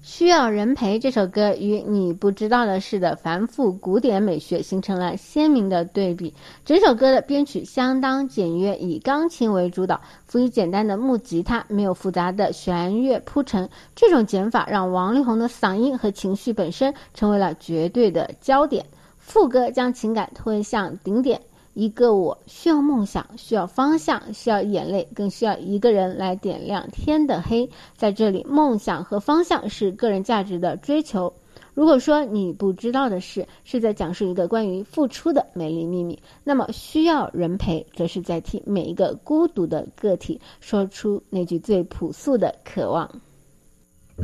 需要人陪这首歌与你不知道的是的繁复古典美学形成了鲜明的对比。整首歌的编曲相当简约，以钢琴为主导，辅以简单的木吉他，没有复杂的弦乐铺陈。这种剪法让王力宏的嗓音和情绪本身成为了绝对的焦点。副歌将情感推向顶点，一个我需要梦想，需要方向，需要眼泪，更需要一个人来点亮天的黑。在这里，梦想和方向是个人价值的追求。如果说你不知道的是在讲述一个关于付出的美丽秘密，那么需要人陪则是在替每一个孤独的个体说出那句最朴素的渴望。